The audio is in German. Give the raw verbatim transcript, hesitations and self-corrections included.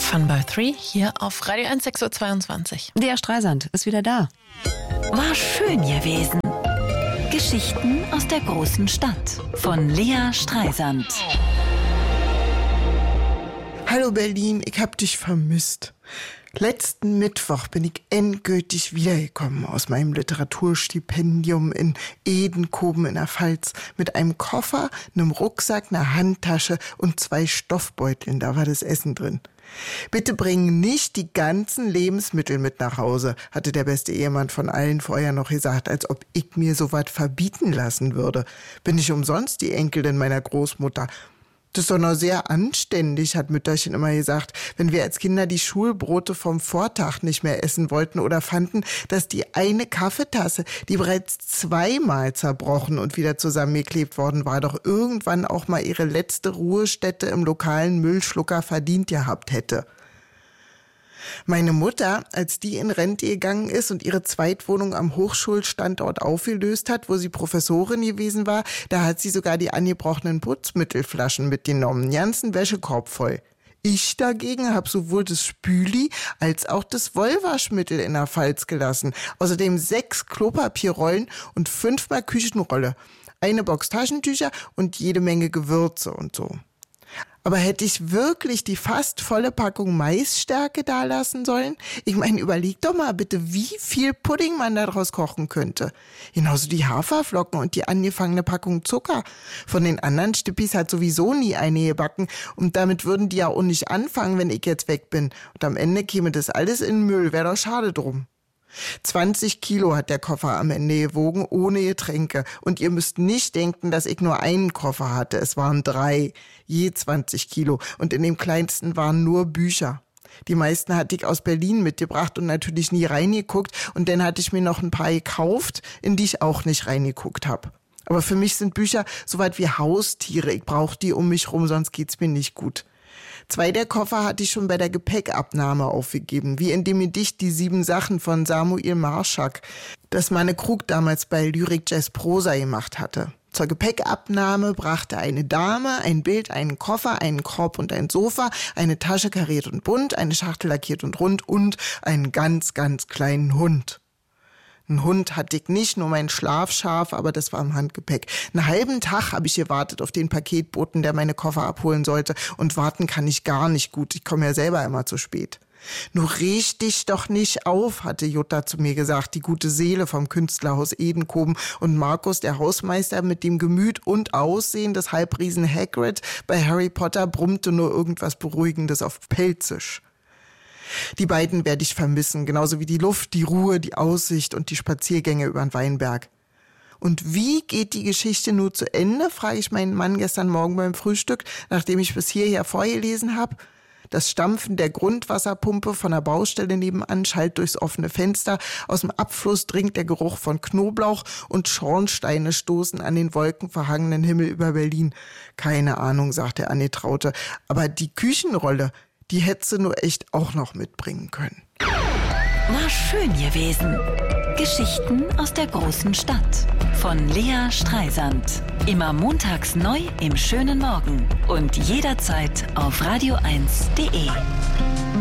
Fun by Three hier auf Radio eins sechs Uhr zweiundzwanzig. Lea Streisand ist wieder da. War schön gewesen. Geschichten aus der großen Stadt von Lea Streisand. Hallo Berlin, ich hab dich vermisst. Letzten Mittwoch bin ich endgültig wiedergekommen aus meinem Literaturstipendium in Edenkoben in der Pfalz mit einem Koffer, einem Rucksack, einer Handtasche und zwei Stoffbeuteln. Da war das Essen drin. Bitte bringen nicht die ganzen Lebensmittel mit nach Hause, hatte der beste Ehemann von allen vorher noch gesagt, als ob ich mir sowas verbieten lassen würde. Bin ich umsonst die Enkelin meiner Großmutter? Das ist doch noch sehr anständig, hat Mütterchen immer gesagt, wenn wir als Kinder die Schulbrote vom Vortag nicht mehr essen wollten oder fanden, dass die eine Kaffeetasse, die bereits zweimal zerbrochen und wieder zusammengeklebt worden war, doch irgendwann auch mal ihre letzte Ruhestätte im lokalen Müllschlucker verdient gehabt hätte. Meine Mutter, als die in Rente gegangen ist und ihre Zweitwohnung am Hochschulstandort aufgelöst hat, wo sie Professorin gewesen war, da hat sie sogar die angebrochenen Putzmittelflaschen mitgenommen, einen ganzen Wäschekorb voll. Ich dagegen habe sowohl das Spüli als auch das Wollwaschmittel in der Pfalz gelassen. Außerdem sechs Klopapierrollen und fünfmal Küchenrolle, eine Box Taschentücher und jede Menge Gewürze und so. Aber hätte ich wirklich die fast volle Packung Maisstärke da lassen sollen? Ich meine, überleg doch mal bitte, wie viel Pudding man daraus kochen könnte. Genauso die Haferflocken und die angefangene Packung Zucker. Von den anderen Stippis hat sowieso nie eine gebacken und damit würden die ja auch nicht anfangen, wenn ich jetzt weg bin. Und am Ende käme das alles in den Müll, wäre doch schade drum. zwanzig Kilo hat der Koffer am Ende gewogen, ohne Getränke. Und ihr müsst nicht denken, dass ich nur einen Koffer hatte. Es waren drei, je zwanzig Kilo. Und in dem kleinsten waren nur Bücher. Die meisten hatte ich aus Berlin mitgebracht und natürlich nie reingeguckt. Und dann hatte ich mir noch ein paar gekauft, in die ich auch nicht reingeguckt habe. Aber für mich sind Bücher so weit wie Haustiere. Ich brauche die um mich rum, sonst geht's mir nicht gut. Zwei der Koffer hatte ich schon bei der Gepäckabnahme aufgegeben, wie in dem Gedicht Die sieben Sachen von Samuel Marschak, das Manne Krug damals bei Lyrik Jazz Prosa gemacht hatte. Zur Gepäckabnahme brachte eine Dame ein Bild, einen Koffer, einen Korb und ein Sofa, eine Tasche kariert und bunt, eine Schachtel lackiert und rund und einen ganz, ganz kleinen Hund. Ein Hund hatte ich nicht, nur mein Schlafschaf, aber das war im Handgepäck. Einen halben Tag habe ich gewartet auf den Paketboten, der meine Koffer abholen sollte. Und warten kann ich gar nicht gut. Ich komme ja selber immer zu spät. Nur reg dich doch nicht auf, hatte Jutta zu mir gesagt, die gute Seele vom Künstlerhaus Edenkoben. Und Markus, der Hausmeister mit dem Gemüt und Aussehen des Halbriesen Hagrid bei Harry Potter, brummte nur irgendwas Beruhigendes auf Pelzisch. Die beiden werde ich vermissen, genauso wie die Luft, die Ruhe, die Aussicht und die Spaziergänge über den Weinberg. Und wie geht die Geschichte nur zu Ende, frage ich meinen Mann gestern Morgen beim Frühstück, nachdem ich bis hierher vorgelesen habe. Das Stampfen der Grundwasserpumpe von der Baustelle nebenan schallt durchs offene Fenster. Aus dem Abfluss dringt der Geruch von Knoblauch und Schornsteine stoßen an den wolkenverhangenen Himmel über Berlin. Keine Ahnung, sagt der Angetraute. Aber die Küchenrolle, die hätte sie nur echt auch noch mitbringen können. War schön gewesen. Geschichten aus der großen Stadt von Lea Streisand. Immer montags neu im schönen Morgen und jederzeit auf radio eins punkt de.